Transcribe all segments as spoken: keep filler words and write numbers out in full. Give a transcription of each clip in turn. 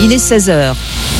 Il est seize heures.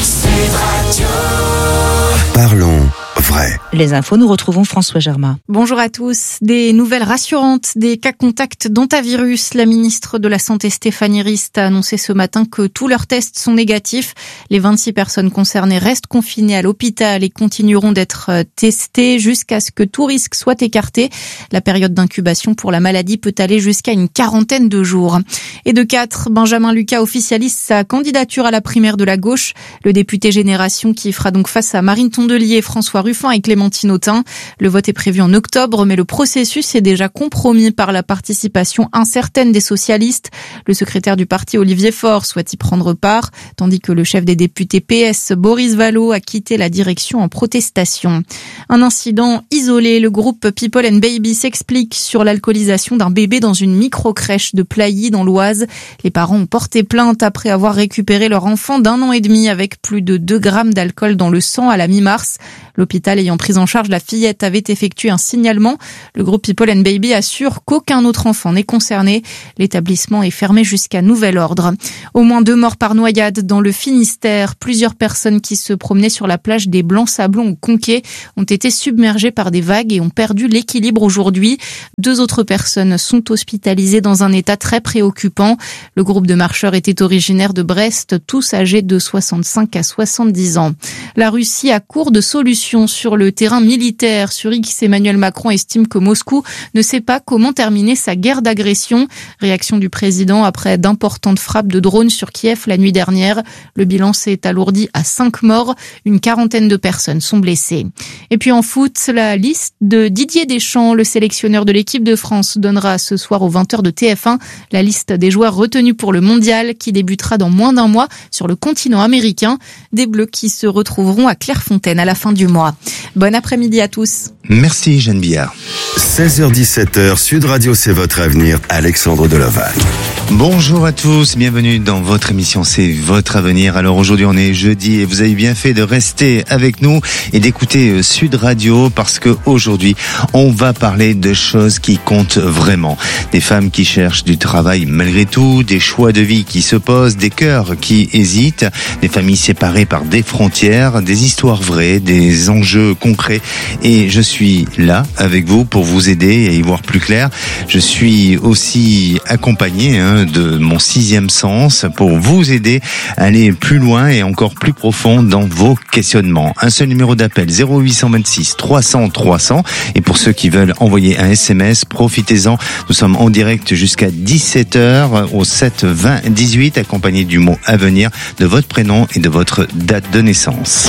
Parlons vrai. Les infos, nous retrouvons François Germain. Bonjour à tous. Des nouvelles rassurantes des cas contacts d'hantavirus. La ministre de la Santé Stéphanie Rist a annoncé ce matin que tous leurs tests sont négatifs. Les vingt-six personnes concernées restent confinées à l'hôpital et continueront d'être testées jusqu'à ce que tout risque soit écarté. La période d'incubation pour la maladie peut aller jusqu'à une quarantaine de jours. Et de quatre, Benjamin Lucas officialise sa candidature à la primaire de la gauche. Le député Génération qui fera donc face à Marine Tondelier, François Ruffin et Clémentine Autain. Le vote est prévu en octobre, mais le processus est déjà compromis par la participation incertaine des socialistes. Le secrétaire du parti, Olivier Faure, souhaite y prendre part, tandis que le chef des députés P S, Boris Vallaud, a quitté la direction en protestation. Un incident isolé, le groupe People and Baby s'explique sur l'alcoolisation d'un bébé dans une micro-crèche de Plailly dans l'Oise. Les parents ont porté plainte après avoir récupéré leur enfant d'un an et demi avec plus de deux grammes d'alcool dans le sang à la mi-mars. L'hôpital ayant pris en charge la fillette avait effectué un signalement. Le groupe People and Baby assure qu'aucun autre enfant n'est concerné. L'établissement est fermé jusqu'à nouvel ordre. Au moins deux morts par noyade dans le Finistère. Plusieurs personnes qui se promenaient sur la plage des Blancs-Sablons au Conquet ont été submergées par des vagues et ont perdu l'équilibre aujourd'hui. Deux autres personnes sont hospitalisées dans un état très préoccupant. Le groupe de marcheurs était originaire de Brest, tous âgés de soixante-cinq à soixante-dix ans. La Russie a court de solutions sur le terrain militaire. Sur X, Emmanuel Macron estime que Moscou ne sait pas comment terminer sa guerre d'agression. Réaction du président après d'importantes frappes de drones sur Kiev la nuit dernière. Le bilan s'est alourdi à cinq morts. Une quarantaine de personnes sont blessées. Et puis en foot, la liste de Didier Deschamps, le sélectionneur de l'équipe de France, donnera ce soir aux vingt heures de T F un la liste des joueurs retenus pour le mondial qui débutera dans moins d'un mois sur le continent américain. Des Bleus qui se retrouveront à Clairefontaine à la fin du mois. Bon après-midi à tous. Merci Jeanne Billard. seize heures dix-sept heures, Sud Radio, c'est votre avenir. Alexandre Deloval. Bonjour à tous, bienvenue dans votre émission, c'est votre avenir. Alors aujourd'hui on est jeudi et vous avez bien fait de rester avec nous et d'écouter Sud Radio parce que aujourd'hui on va parler de choses qui comptent vraiment. Des femmes qui cherchent du travail malgré tout, des choix de vie qui se posent, des cœurs qui hésitent, des familles séparées par des frontières, des histoires vraies, des enjeux concrets. Et je suis là avec vous pour vous aider et y voir plus clair. Je suis aussi accompagné hein, de mon sixième sens pour vous aider à aller plus loin et encore plus profond dans vos questionnements. Un seul numéro d'appel, zéro huit cent vingt-six trois cents trois cents. Et pour ceux qui veulent envoyer un S M S, profitez-en. Nous sommes en direct jusqu'à dix-sept heures au sept vingt dix-huit, accompagné du mot avenir, de votre prénom et de votre date de naissance.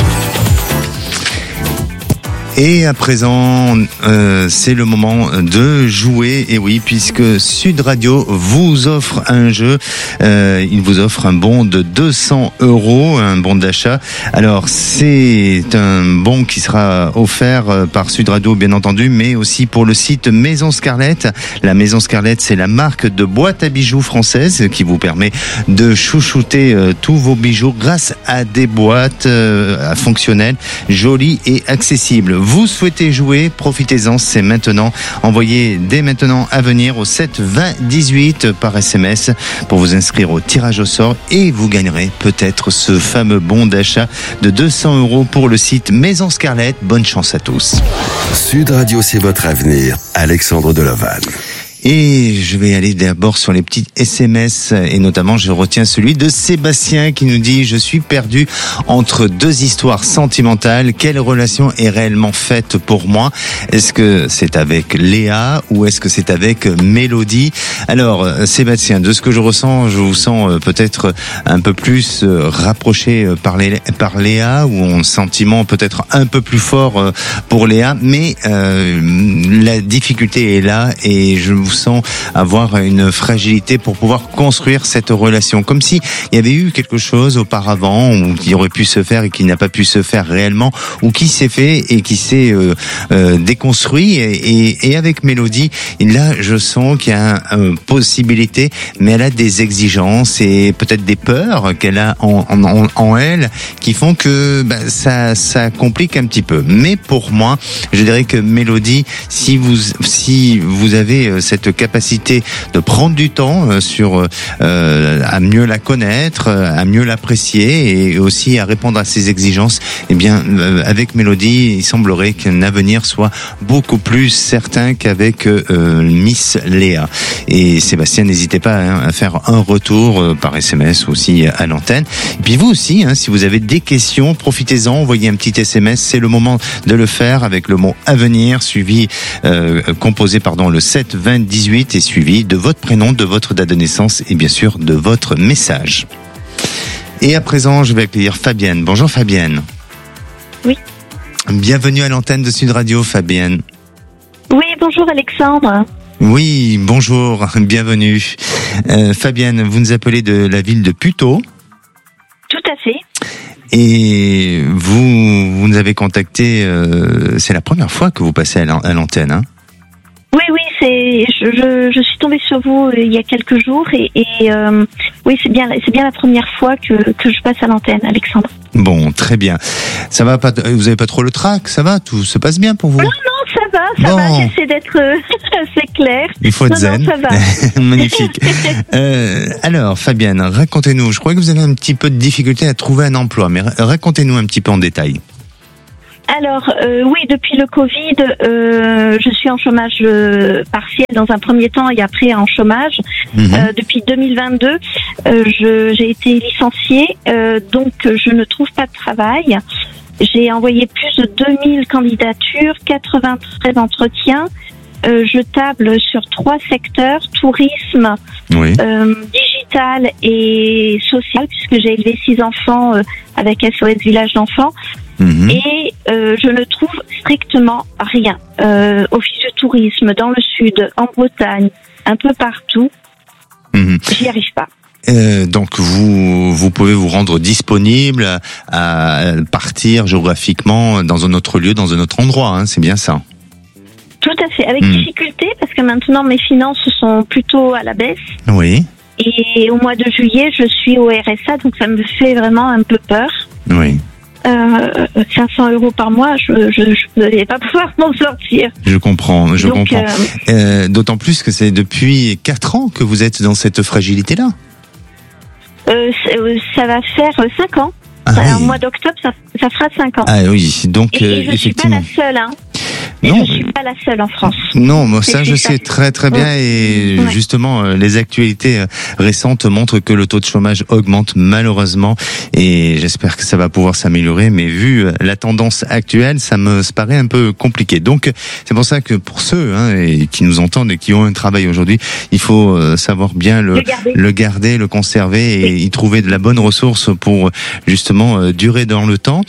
Et à présent, euh, c'est le moment de jouer. Et oui, puisque Sud Radio vous offre un jeu, euh, il vous offre un bon de deux cents euros, un bon d'achat. Alors, c'est un bon qui sera offert par Sud Radio, bien entendu, mais aussi pour le site Maison Scarlett. La Maison Scarlett, c'est la marque de boîte à bijoux française qui vous permet de chouchouter euh, tous vos bijoux grâce à des boîtes euh, fonctionnelles, jolies et accessibles. Vous souhaitez jouer, profitez-en, c'est maintenant. Envoyez dès maintenant à venir au sept vingt dix-huit par S M S pour vous inscrire au tirage au sort et vous gagnerez peut-être ce fameux bon d'achat de deux cents euros pour le site Maison Scarlett. Bonne chance à tous. Sud Radio, c'est votre avenir. Alexandre Deloval. Et je vais aller d'abord sur les petites S M S et notamment je retiens celui de Sébastien qui nous dit « Je suis perdu entre deux histoires sentimentales. Quelle relation est réellement faite pour moi ? Est-ce que c'est avec Léa ou est-ce que c'est avec Mélodie ?» Alors Sébastien, de ce que je ressens, je vous sens peut-être un peu plus rapproché par, les, par Léa ou un sentiment peut-être un peu plus fort pour Léa. Mais euh, la difficulté est là et je vous sens avoir une fragilité pour pouvoir construire cette relation. Comme si il y avait eu quelque chose auparavant ou qui aurait pu se faire et qui n'a pas pu se faire réellement ou qui s'est fait et qui s'est euh, euh, déconstruit. Et, et, et avec Mélodie, là, je sens qu'il y a une possibilité, mais elle a des exigences et peut-être des peurs qu'elle a en, en, en elle qui font que bah, ça, ça complique un petit peu. Mais pour moi, je dirais que Mélodie, si vous, si vous avez cette cette capacité de prendre du temps euh, sur euh, à mieux la connaître, à mieux l'apprécier et aussi à répondre à ses exigences. Eh bien, euh, avec Mélodie, il semblerait qu'un avenir soit beaucoup plus certain qu'avec euh, Miss Léa. Et Sébastien, n'hésitez pas hein, à faire un retour euh, par S M S aussi à l'antenne. Et puis vous aussi, hein, si vous avez des questions, profitez-en, envoyez un petit S M S, c'est le moment de le faire avec le mot avenir, suivi, euh, composé pardon, le sept vingt dix-huit et suivi de votre prénom, de votre date de naissance et bien sûr de votre message. Et à présent, je vais accueillir Fabienne. Bonjour Fabienne. Oui. Bienvenue à l'antenne de Sud Radio, Fabienne. Oui, bonjour Alexandre. Oui, bonjour, bienvenue. Euh, Fabienne, vous nous appelez de la ville de Puteaux. Tout à fait. Et vous, vous nous avez contacté, euh, c'est la première fois que vous passez à l'antenne, hein? Oui, oui, c'est, je, je, je suis tombée sur vous il y a quelques jours et, et euh, oui, c'est bien, c'est bien la première fois que, que je passe à l'antenne, Alexandre. Bon, très bien. Ça va pas, vous avez pas trop le trac, ça va, tout se passe bien pour vous? Non, non, ça va, ça bon. va, j'essaie d'être euh, assez clair. Il faut être non, zen. Non, ça va. Magnifique. euh, alors, Fabienne, racontez-nous, je crois que vous avez un petit peu de difficulté à trouver un emploi, mais racontez-nous un petit peu en détail. Alors euh, oui, depuis le Covid, euh, je suis en chômage euh, partiel dans un premier temps et après en chômage. Mmh. Euh, depuis deux mille vingt-deux, euh, je, j'ai été licenciée, euh, donc je ne trouve pas de travail. J'ai envoyé plus de deux mille candidatures, quatre-vingt-treize entretiens. Euh, je table sur trois secteurs, tourisme, oui. euh, digital et social, puisque j'ai élevé six enfants euh, avec S O S Village d'enfants. Mmh. Et euh, je ne trouve strictement rien. Euh, office de tourisme dans le sud, en Bretagne, un peu partout. Mmh. J'y arrive pas. Euh, donc vous vous pouvez vous rendre disponible à, à partir géographiquement dans un autre lieu, dans un autre endroit, hein, c'est bien ça? Tout à fait, avec mmh. difficulté, parce que maintenant mes finances sont plutôt à la baisse. Oui. Et au mois de juillet, je suis au R S A, donc ça me fait vraiment un peu peur. Oui. Euh, cinq cents euros par mois, je ne vais pas pouvoir m'en sortir. Je comprends, je donc, comprends. Euh... Euh, d'autant plus que c'est depuis quatre ans que vous êtes dans cette fragilité-là. Euh, ça va faire cinq ans. Ah, oui. Au mois d'octobre, ça, ça fera cinq ans. Ah oui, donc et, et euh, je effectivement. Je suis pas la seule, hein. Et non, je suis pas la seule en France. Non, moi ça je sais très très bien et ouais. justement les actualités récentes montrent que le taux de chômage augmente malheureusement et j'espère que ça va pouvoir s'améliorer, mais vu la tendance actuelle, ça me paraît un peu compliqué. Donc c'est pour ça que pour ceux hein, et qui nous entendent et qui ont un travail aujourd'hui, il faut savoir bien le, le, garder. le garder, le conserver et oui. y trouver de la bonne ressource pour justement durer dans le temps.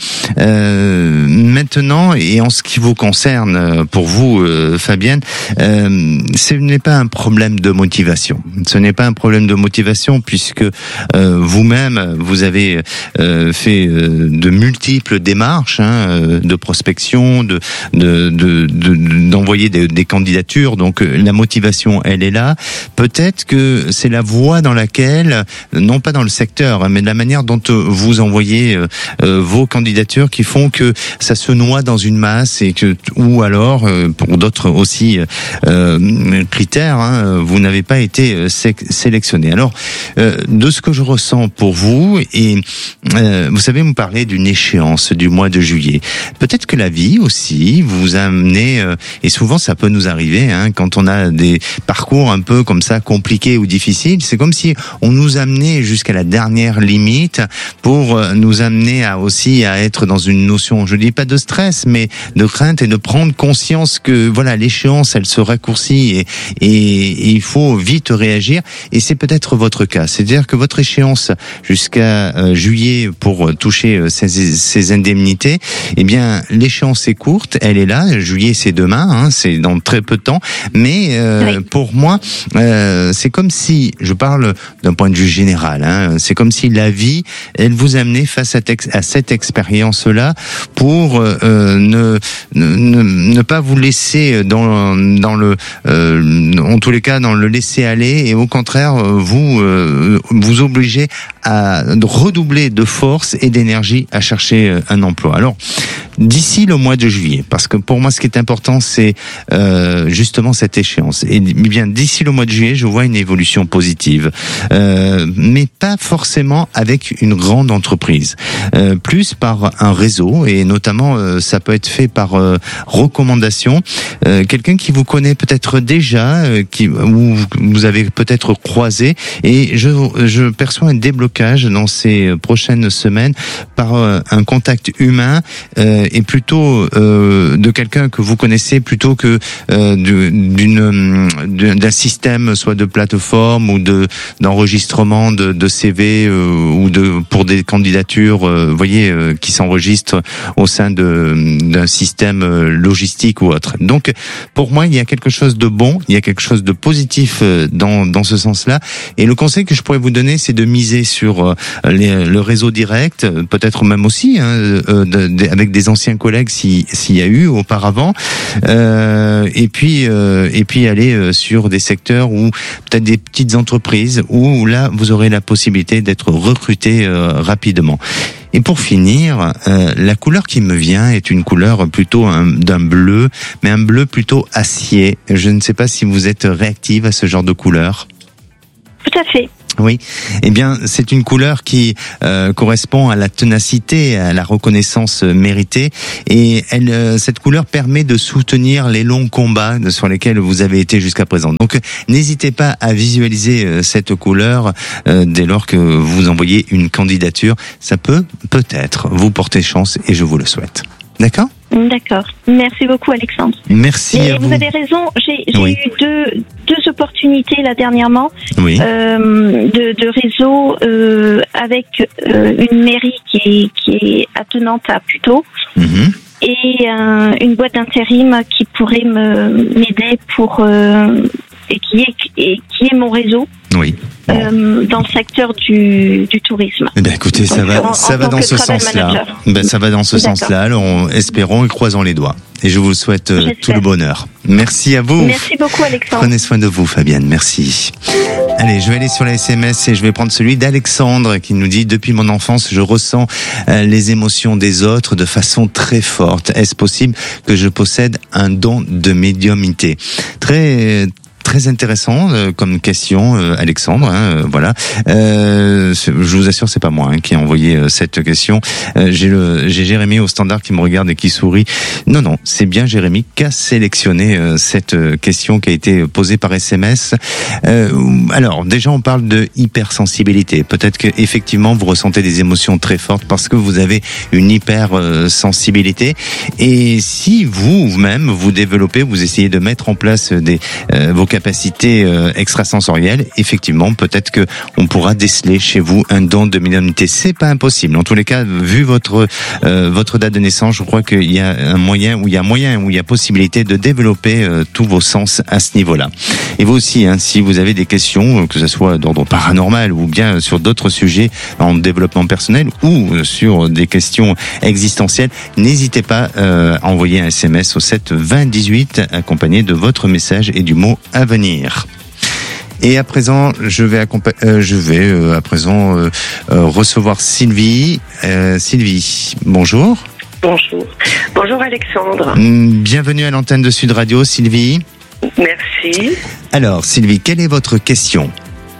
Euh, maintenant et en ce qui vous concerne, pour vous, euh, Fabienne, euh, ce n'est pas un problème de motivation. Ce n'est pas un problème de motivation puisque euh, vous-même, vous avez euh, fait euh, de multiples démarches hein, de prospection, de, de, de, de d'envoyer des, des candidatures. Donc la motivation, elle est là. Peut-être que c'est la voie dans laquelle, non pas dans le secteur, mais de la manière dont vous envoyez euh, vos candidatures qui font que ça se noie dans une masse et que ou alors euh, pour d'autres aussi euh, critères, hein, vous n'avez pas été sé- sélectionné. Alors, euh, de ce que je ressens pour vous, et euh, vous savez, vous me parlez d'une échéance du mois de juillet. Peut-être que la vie aussi vous a amené, euh, et souvent ça peut nous arriver, hein, quand on a des parcours un peu comme ça compliqués ou difficiles, c'est comme si on nous amenait jusqu'à la dernière limite pour nous amener à aussi à être dans une notion, je dis pas de stress, mais de crainte et de prendre conscience que voilà l'échéance elle se raccourcit et, et, et il faut vite réagir et c'est peut-être votre cas, c'est-à-dire que votre échéance jusqu'à euh, juillet pour toucher euh, ces, ces indemnités, eh bien l'échéance est courte, elle est là, juillet c'est demain, hein, c'est dans très peu de temps, mais euh, oui. pour moi euh, c'est comme si, je parle d'un point de vue général, hein, c'est comme si la vie elle vous amenait face à, tex- à cette expérience-là pour euh, ne, ne ne pas vous laisser dans dans le euh, en tous les cas dans le laisser aller et au contraire vous euh, vous obliger à redoubler de force et d'énergie à chercher un emploi. Alors, d'ici le mois de juillet, parce que pour moi, ce qui est important, c'est euh, justement cette échéance. Et bien, d'ici le mois de juillet, je vois une évolution positive, euh, mais pas forcément avec une grande entreprise, euh, plus par un réseau, et notamment, euh, ça peut être fait par euh, recommandation. Euh, quelqu'un qui vous connaît peut-être déjà, euh, qui ou vous avez peut-être croisé, et je, je perçois un déblocage dans ces prochaines semaines par euh, un contact humain, euh, et plutôt euh, de quelqu'un que vous connaissez plutôt que euh, d'une d'un système, soit de plateforme ou de d'enregistrement de, de C V euh, ou de pour des candidatures, euh, voyez, euh, qui s'enregistrent au sein de d'un système logistique ou autre. Donc, pour moi, il y a quelque chose de bon, il y a quelque chose de positif dans dans ce sens-là. Et le conseil que je pourrais vous donner, c'est de miser sur les, le réseau direct, peut-être même aussi hein, de, de, avec des anciens collègues si s'il y a eu auparavant, euh, et puis euh, et puis aller sur des secteurs où peut-être des petites entreprises où là vous aurez la possibilité d'être recruté euh, rapidement. Et pour finir, euh, la couleur qui me vient est une couleur plutôt un, d'un bleu, mais un bleu plutôt acier. Je ne sais pas si vous êtes réactive à ce genre de couleur. Tout à fait. Oui, eh bien, c'est une couleur qui euh, correspond à la ténacité, à la reconnaissance méritée, et elle, euh, cette couleur permet de soutenir les longs combats sur lesquels vous avez été jusqu'à présent. Donc, n'hésitez pas à visualiser euh, cette couleur euh, dès lors que vous envoyez une candidature. Ça peut peut-être vous porter chance, et je vous le souhaite. D'accord ? D'accord. Merci beaucoup, Alexandre. Merci Et à vous. Vous avez raison. J'ai, j'ai oui. eu deux, deux opportunités là dernièrement oui. euh, de, de réseau euh, avec euh, une mairie qui est, qui est attenante à Puteaux Mm-hmm. et euh, une boîte d'intérim qui pourrait me m'aider pour euh, et qui est et qui est mon réseau. Oui. Euh, dans le secteur du, du tourisme. Eh bien, écoutez, ça Donc, va, en, ça en va dans ce sens-là. Ben, ça va dans ce D'accord. sens-là. Alors, on, espérons et croisons les doigts. Et je vous souhaite euh, tout le bonheur. Merci à vous. Merci beaucoup, Alexandre. Prenez soin de vous, Fabienne. Merci. Allez, je vais aller sur la S M S et je vais prendre celui d'Alexandre qui nous dit: depuis mon enfance, je ressens euh, les émotions des autres de façon très forte. Est-ce possible que je possède un don de médiumnité? Très Très intéressant euh, comme question, euh, Alexandre. Hein, euh, voilà. Euh, je vous assure, c'est pas moi hein, qui ai envoyé euh, cette question. Euh, j'ai le, j'ai Jérémy au standard qui me regarde et qui sourit. Non, non, c'est bien Jérémy qui a sélectionné euh, cette euh, question qui a été posée par S M S. Euh, alors, déjà, on parle de hypersensibilité. Peut-être que effectivement, vous ressentez des émotions très fortes parce que vous avez une hypersensibilité. Et si vous, vous-même, vous développez, vous essayez de mettre en place des euh, vos capacité euh, extrasensorielle, effectivement, peut-être que on pourra déceler chez vous un don de médiumnité. C'est pas impossible. En tous les cas, vu votre euh, votre date de naissance, je crois qu'il y a un moyen, où il y a moyen, où il y a possibilité de développer euh, tous vos sens à ce niveau-là. Et vous aussi, hein, si vous avez des questions, que ce soit d'ordre paranormal ou bien sur d'autres sujets en développement personnel ou sur des questions existentielles, n'hésitez pas euh, à envoyer un S M S au sept vingt dix-huit accompagné de votre message et du mot à venir. Et à présent, je vais, accompa- euh, je vais euh, à présent euh, euh, recevoir Sylvie. Euh, Sylvie, bonjour. Bonjour. Bonjour Alexandre. Bienvenue à l'antenne de Sud Radio, Sylvie. Merci. Alors, Sylvie, quelle est votre question ?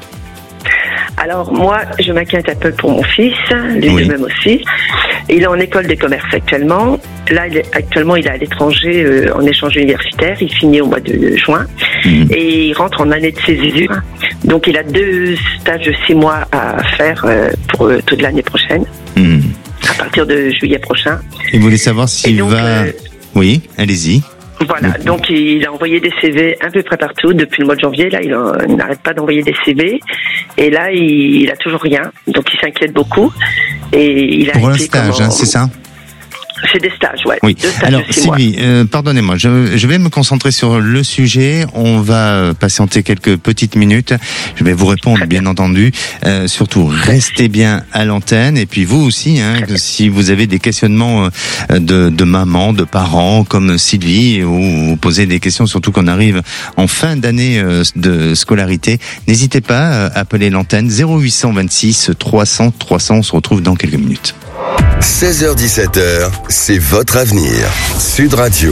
Alors moi, je m'inquiète un peu pour mon fils, lui Oui. de même aussi. Il est en école de commerce actuellement. Là, il est, actuellement, il est à l'étranger euh, en échange universitaire. Il finit au mois de juin Mmh. et il rentre en année de césure. Donc, il a deux stages de six mois à faire euh, pour euh, toute l'année prochaine, Mmh. à partir de juillet prochain. Et vous voulez savoir Et s'il donc, va... euh, Oui, allez-y. Voilà, donc il a envoyé des C V un peu près partout depuis le mois de janvier. Là, il, en, il n'arrête pas d'envoyer des C V. Et là, il, il a toujours rien. Donc, il s'inquiète beaucoup. Et il a Pour un été stage, comment- hein, c'est ça ? C'est des stages, ouais. Oui. Deux stages Alors, de six mois. Sylvie, euh, pardonnez-moi, je, je vais me concentrer sur le sujet. On va patienter quelques petites minutes. Je vais vous répondre, bien. bien entendu. Euh, surtout, restez bien à l'antenne. Et puis vous aussi, hein, si vous avez des questionnements de, de maman, de parents, comme Sylvie, ou vous posez des questions, surtout qu'on arrive en fin d'année de scolarité, n'hésitez pas à appeler l'antenne zéro huit cent vingt-six trois cents trois cents. On se retrouve dans quelques minutes. seize heures dix-sept heures, c'est votre avenir. Sud Radio.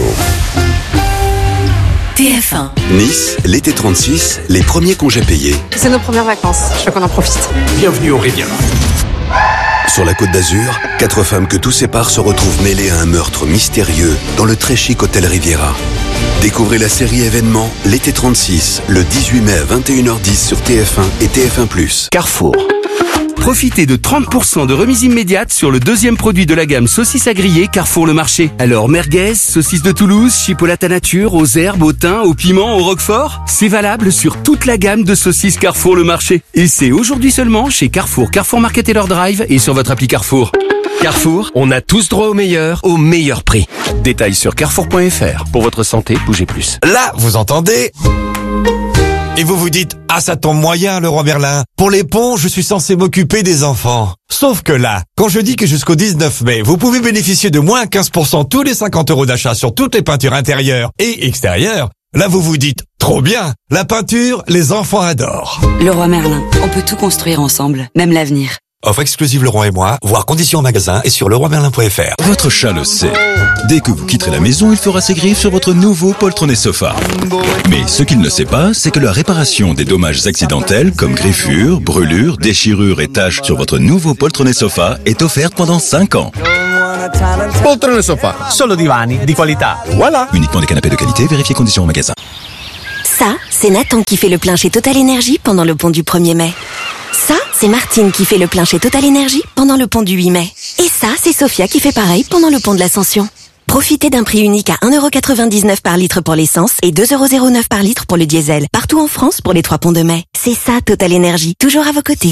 T F un. Nice, l'été trente-six, les premiers congés payés. C'est nos premières vacances, je veux qu'on en profite. Bienvenue au Riviera. Sur la Côte d'Azur, quatre femmes que tout sépare se retrouvent mêlées à un meurtre mystérieux dans le très chic hôtel Riviera. Découvrez la série événement L'été trente-six, le dix-huit mai à vingt et une heures dix sur T F un et T F un plus. Carrefour. Profitez de trente pour cent de remise immédiate sur le deuxième produit de la gamme saucisses à griller Carrefour le Marché. Alors merguez, saucisses de Toulouse, chipolata nature, aux herbes, au thym, au piment, au roquefort, c'est valable sur toute la gamme de saucisses Carrefour le Marché. Et c'est aujourd'hui seulement chez Carrefour, Carrefour Market et leur Drive et sur votre appli Carrefour. Carrefour, on a tous droit au meilleur, au meilleur prix. Détails sur carrefour point f r. Pour votre santé, bougez plus. Là, vous entendez ? Et vous vous dites, ah ça tombe moyen Leroy Merlin. Pour les ponts, je suis censé m'occuper des enfants. Sauf que là, quand je dis que jusqu'au dix-neuf mai, vous pouvez bénéficier de moins quinze pour cent tous les cinquante euros d'achat sur toutes les peintures intérieures et extérieures, là vous vous dites, trop bien, la peinture, les enfants adorent. Leroy Merlin, on peut tout construire ensemble, même l'avenir. Offre exclusive Leroy et moi, voire conditions en magasin et sur leroy merlin point f r. Votre chat le sait. Dès que vous quitterez la maison, il fera ses griffes sur votre nouveau poltronné sofa. Mais ce qu'il ne sait pas, c'est que la réparation des dommages accidentels comme griffures, brûlures, déchirures et taches sur votre nouveau poltronné sofa est offerte pendant cinq ans. Poltrone sofa, solo divani di qualità. Voilà. Uniquement des canapés de qualité, vérifiez conditions en magasin. Ça, c'est Nathan qui fait le plein chez Total Énergie pendant le pont du premier mai. Ça, c'est Martine qui fait le plein chez Total Énergie pendant le pont du huit mai. Et ça, c'est Sophia qui fait pareil pendant le pont de l'Ascension. Profitez d'un prix unique à un euro quatre-vingt-dix-neuf par litre pour l'essence et deux euros zéro neuf par litre pour le diesel. Partout en France pour les trois ponts de mai. C'est ça, Total Énergie, toujours à vos côtés.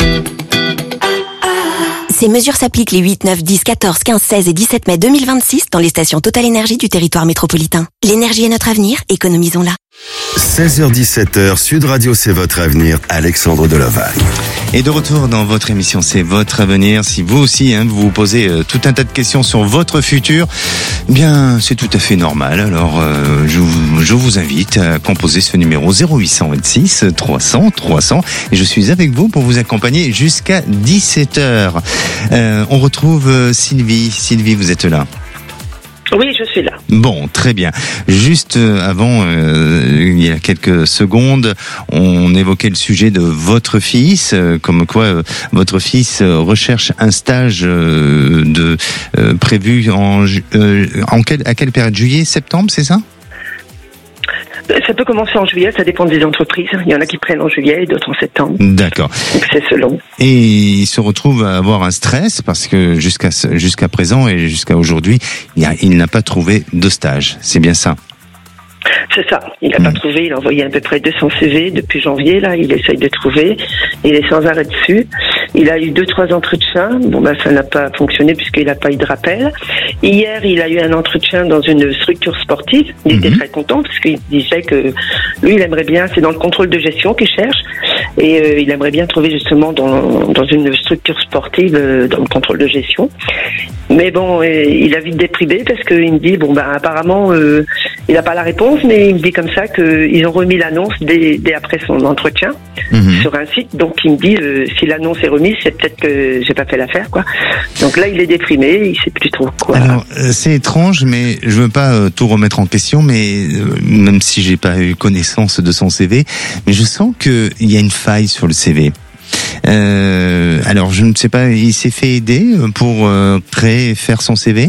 Ces mesures s'appliquent les huit, neuf, dix, quatorze, quinze, seize et dix-sept mai deux mille vingt-six dans les stations Total Énergie du territoire métropolitain. L'énergie est notre avenir, économisons-la. seize heures dix-sept heures, Sud Radio, c'est votre avenir. Alexandre Delovac. Et de retour dans votre émission, c'est votre avenir. Si vous aussi, hein, vous vous posez euh, tout un tas de questions sur votre futur, eh bien, c'est tout à fait normal. Alors, euh, je, vous, je vous invite à composer ce numéro zéro huit cent vingt-six trois cents trois cents. Et je suis avec vous pour vous accompagner jusqu'à dix-sept heures. Euh, on retrouve euh, Sylvie. Sylvie, vous êtes là? Oui, je suis là. Bon, très bien. Juste avant, euh, il y a quelques secondes, on évoquait le sujet de votre fils, euh, comme quoi euh, votre fils euh, recherche un stage euh, de euh, prévu en, euh, en quelle, à quelle période? Juillet, septembre, c'est ça? Ça peut commencer en juillet, ça dépend des entreprises. Il y en a qui prennent en juillet et d'autres en septembre. D'accord. Donc c'est selon. Et il se retrouve à avoir un stress parce que jusqu'à jusqu'à présent et jusqu'à aujourd'hui, il, a, il n'a pas trouvé de stage. C'est bien ça? C'est ça. Il n'a mmh. pas trouvé. Il a envoyé à peu près deux cents C V depuis janvier. Là, il essaye de trouver. Il est sans arrêt dessus. Il a eu deux, trois entretiens. Bon, ben, ça n'a pas fonctionné puisqu'il n'a pas eu de rappel. Hier, il a eu un entretien dans une structure sportive. Il mmh. était très content parce qu'il disait que lui, il aimerait bien, c'est dans le contrôle de gestion qu'il cherche. Et euh, il aimerait bien trouver justement dans, dans une structure sportive, euh, dans le contrôle de gestion. Mais bon, euh, il a vite déprimé parce qu'il me dit, bon, ben, apparemment, euh, il n'a pas la réponse, mais il me dit comme ça qu'ils ont remis l'annonce dès, dès après son entretien mmh. sur un site. Donc il me dit, euh, si l'annonce est remise, c'est peut-être que j'ai pas fait l'affaire, quoi. Donc là, il est déprimé, il sait plus trop quoi. Alors, euh, c'est étrange, mais je veux pas euh, tout remettre en question, mais euh, même si j'ai pas eu connaissance de son C V, mais je sens qu'il y a une faille sur le C V. Euh, alors, je ne sais pas, il s'est fait aider pour euh, créer et faire son C V?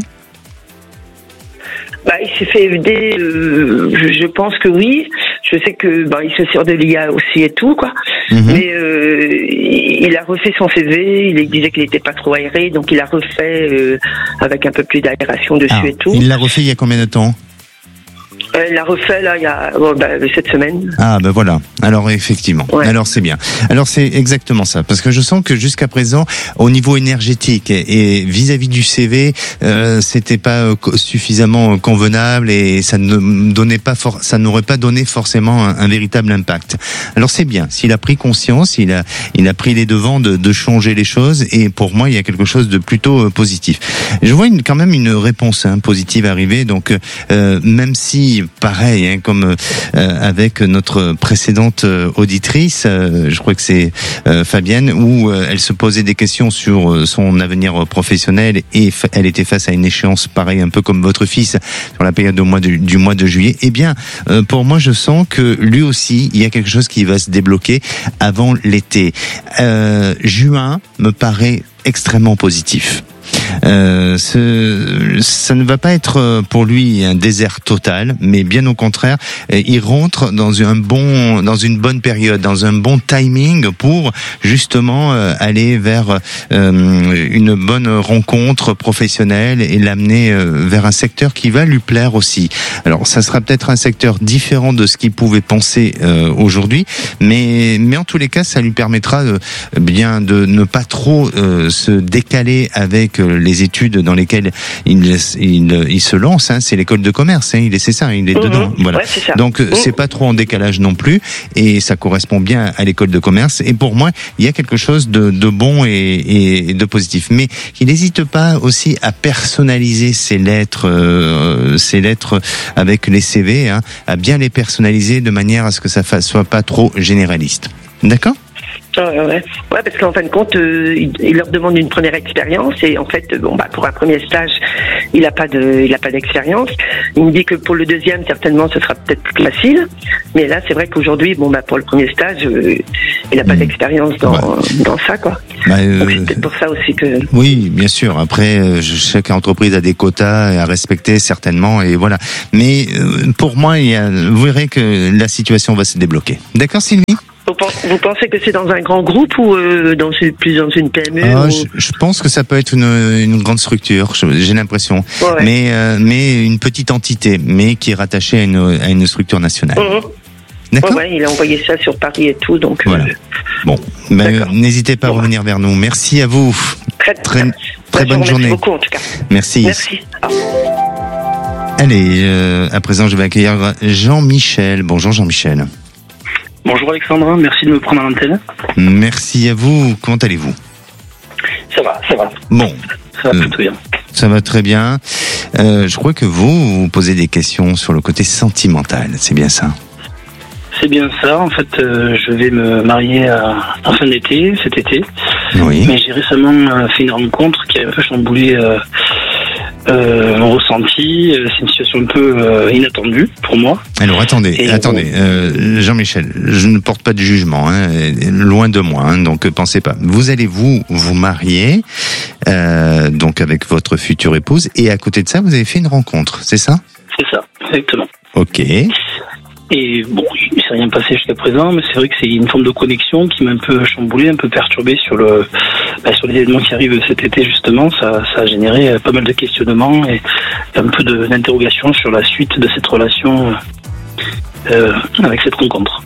Bah, il s'est fait aider, euh, je, je pense que oui. Je sais que bah, il se sert de l'I A aussi et tout, quoi. Mmh. Mais euh, il a refait son C V, il disait qu'il n'était pas trop aéré, donc il a refait euh, avec un peu plus d'aération dessus ah, et tout. Il l'a refait il y a combien de temps? Elle l'a refait là il y a bon, bah, cette semaine. Ah ben voilà. Alors effectivement. Ouais. Alors c'est bien. Alors c'est exactement ça. Parce que je sens que jusqu'à présent, au niveau énergétique et, et vis-à-vis du C V, euh, c'était pas suffisamment convenable et ça ne donnait pas for- ça n'aurait pas donné forcément un, un véritable impact. Alors c'est bien. S'il a pris conscience, il a il a pris les devants de, de changer les choses et pour moi il y a quelque chose de plutôt euh, positif. Je vois une, quand même une réponse hein, positive arriver. Donc euh, même si pareil, hein, comme euh, avec notre précédente euh, auditrice, euh, je crois que c'est euh, Fabienne, où euh, elle se posait des questions sur euh, son avenir professionnel et fa- elle était face à une échéance pareille, un peu comme votre fils sur la période du mois de, du mois de juillet. Eh bien, euh, pour moi, je sens que lui aussi, il y a quelque chose qui va se débloquer avant l'été. Euh, juin me paraît extrêmement positif. Euh, ce, ça ne va pas être pour lui un désert total, mais bien au contraire, il rentre dans un bon, dans une bonne période, dans un bon timing pour justement aller vers euh, une bonne rencontre professionnelle et l'amener vers un secteur qui va lui plaire aussi. Alors, ça sera peut-être un secteur différent de ce qu'il pouvait penser euh, aujourd'hui, mais mais en tous les cas, ça lui permettra euh, bien de ne pas trop euh, se décaler avec euh, les études dans lesquelles il, il, il se lance, hein, c'est l'école de commerce, hein, il est, c'est ça, il est mmh, dedans, voilà. Ouais, c'est ça. Donc mmh. c'est pas trop en décalage non plus, et ça correspond bien à l'école de commerce. Et pour moi, il y a quelque chose de, de bon et, et de positif. Mais il n'hésite pas aussi à personnaliser ses lettres, euh, ses lettres avec les C V, hein, à bien les personnaliser de manière à ce que ça ne soit pas trop généraliste. D'accord ? Ah ouais, ouais. ouais, parce qu'en fin de compte, euh, il, il leur demande une première expérience et en fait, bon bah pour un premier stage, il n'a pas de, il a pas d'expérience. Il me dit que pour le deuxième, certainement, ce sera peut-être plus facile. Mais là, c'est vrai qu'aujourd'hui, bon bah pour le premier stage, euh, il n'a pas mmh. d'expérience dans ouais. dans ça quoi. Bah, euh, Donc c'est peut-être pour ça aussi que. Oui, bien sûr. Après, euh, chaque entreprise a des quotas à respecter certainement et voilà. Mais euh, pour moi, il y a, vous verrez que la situation va se débloquer. D'accord, Sylvie ? Vous pensez que c'est dans un grand groupe ou euh, dans une, plus dans une P M E ah, ou... je, je pense que ça peut être une, une grande structure, j'ai l'impression, ouais, ouais. mais euh, mais une petite entité, mais qui est rattachée à une, à une structure nationale. Mmh. D'accord. Ouais, ouais, il a envoyé ça sur Paris et tout, donc. Voilà. Euh... Bon, ben, n'hésitez pas bon. à revenir vers nous. Merci à vous. Très très, très, très bonne journée. Merci beaucoup en tout cas. Merci. Merci. Allez, euh, à présent, je vais accueillir Jean-Michel. Bonjour Jean-Michel. Bonjour Alexandra, merci de me prendre à l'antenne. Merci à vous, comment allez-vous ? Ça va, ça va. Bon. Ça va euh, plutôt bien. Ça va très bien. Euh, je crois que vous, vous posez des questions sur le côté sentimental, c'est bien ça ? C'est bien ça, en fait, euh, je vais me marier à, en fin d'été, cet été. Oui. Mais j'ai récemment euh, fait une rencontre qui a un peu chamboulé euh, euh, mon ressenti. C'est une situation un peu euh, inattendue pour moi. Alors attendez, Et attendez, bon... euh, Jean-Michel, je ne porte pas de jugement, hein, loin de moi, hein, donc pensez pas. Vous allez vous vous marier, euh, donc avec votre future épouse, et à côté de ça, vous avez fait une rencontre, c'est ça ? C'est ça, exactement. Ok. Et bon, il ne s'est rien passé jusqu'à présent, mais c'est vrai que c'est une forme de connexion qui m'a un peu chamboulé, un peu perturbé sur le, bah, sur les événements qui arrivent cet été justement. Ça, ça a généré pas mal de questionnements et un peu de, d'interrogations sur la suite de cette relation euh, avec cette rencontre.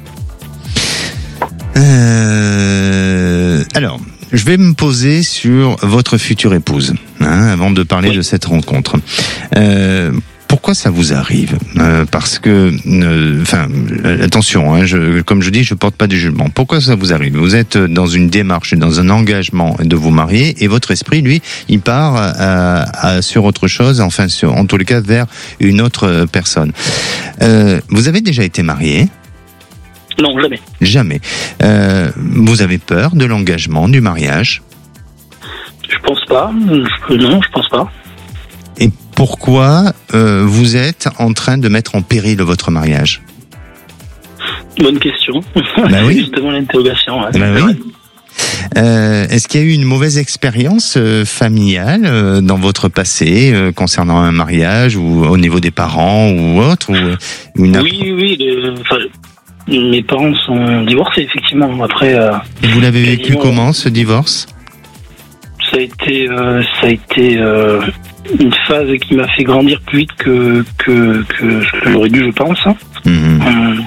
Euh, alors, je vais me poser sur votre future épouse, hein, avant de parler oui. de cette rencontre. Euh, Pourquoi ça vous arrive ? euh, Parce que, enfin, euh, attention, hein, je, comme je dis, je porte pas de jugement. Pourquoi ça vous arrive ? Vous êtes dans une démarche, dans un engagement de vous marier, et votre esprit, lui, il part à, à, sur autre chose, enfin, sur, en tous les cas, vers une autre personne. Euh, vous avez déjà été marié ? Non, jamais. Jamais. Euh, vous avez peur de l'engagement, du mariage ? Je pense pas. Je, non, je pense pas. Et pourquoi euh, vous êtes en train de mettre en péril votre mariage ? Bonne question. Bah oui. Justement l'interrogation. Hein. Bah oui. Euh, est-ce qu'il y a eu une mauvaise expérience euh, familiale euh, dans votre passé euh, concernant un mariage ou au niveau des parents ou autre ou une... Oui, oui. Le, enfin, mes parents sont divorcés effectivement. Après. Euh, Et vous l'avez vécu comment ce divorce ? Ça a été, euh, ça a été. Euh, une phase qui m'a fait grandir plus vite que que que ce que j'aurais dû, je pense. Mmh.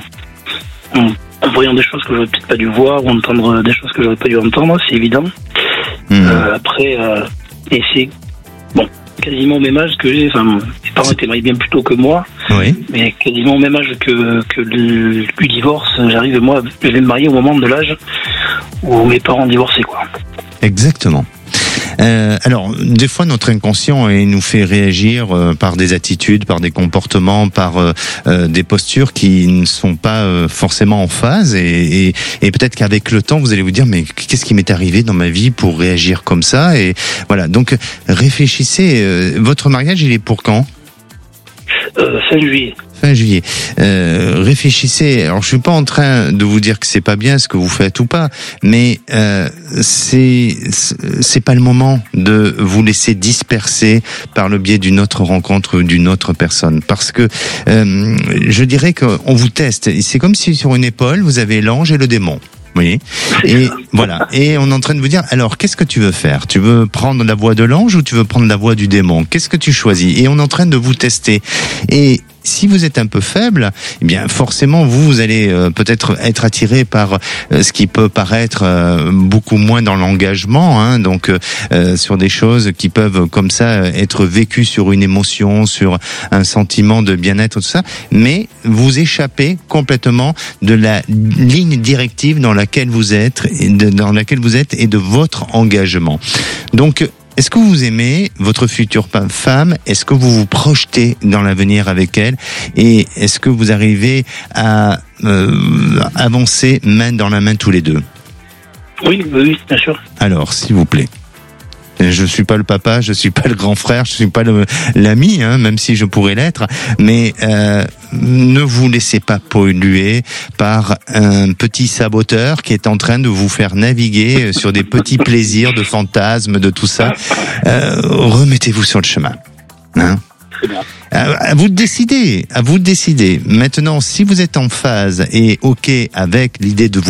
En, en, en voyant des choses que j'aurais peut-être pas dû voir ou entendre des choses que j'aurais pas dû entendre, c'est évident. Mmh. Euh, après, euh, et c'est bon, quasiment au même âge que j'ai. Enfin, mes parents étaient mariés bien plus tôt que moi, oui. mais quasiment au même âge que que le, le divorce. J'arrive, moi, je vais me marier au moment de l'âge où mes parents divorçaient, quoi. Exactement. Euh, alors, des fois, notre inconscient il nous fait réagir euh, par des attitudes, par des comportements, par euh, euh, des postures qui ne sont pas euh, forcément en phase. Et, et, et peut-être qu'avec le temps, vous allez vous dire, mais qu'est-ce qui m'est arrivé dans ma vie pour réagir comme ça? Et voilà. Donc, réfléchissez. Euh, votre mariage, il est pour quand? Euh, fin juillet. Fin juillet. Euh, réfléchissez. Alors, je suis pas en train de vous dire que c'est pas bien ce que vous faites ou pas, mais euh, c'est c'est pas le moment de vous laisser disperser par le biais d'une autre rencontre ou d'une autre personne, parce que euh, je dirais qu'on vous teste. C'est comme si sur une épaule vous avez l'ange et le démon. Oui. Et voilà. Et on est en train de vous dire, alors, qu'est-ce que tu veux faire? Tu veux prendre la voie de l'ange ou tu veux prendre la voie du démon? Qu'est-ce que tu choisis? Et on est en train de vous tester. Et si vous êtes un peu faible, eh bien forcément vous, vous allez euh, peut-être être attiré par euh, ce qui peut paraître euh, beaucoup moins dans l'engagement, hein, donc euh, sur des choses qui peuvent comme ça être vécues sur une émotion, sur un sentiment de bien-être, tout ça, mais vous échappez complètement de la ligne directive dans laquelle vous êtes, et de, dans laquelle vous êtes et de votre engagement. Donc est-ce que vous aimez votre future femme? Est-ce que vous vous projetez dans l'avenir avec elle? Et est-ce que vous arrivez à euh, avancer main dans la main tous les deux? Oui, oui, bien sûr. Alors, s'il vous plaît. Je suis pas le papa, je suis pas le grand frère, je suis pas le, l'ami, hein, même si je pourrais l'être. Mais euh, ne vous laissez pas polluer par un petit saboteur qui est en train de vous faire naviguer sur des petits plaisirs de fantasmes, de tout ça. Euh, remettez-vous sur le chemin. Hein? À vous de décider, à vous de décider. Maintenant, si vous êtes en phase et ok avec l'idée de vous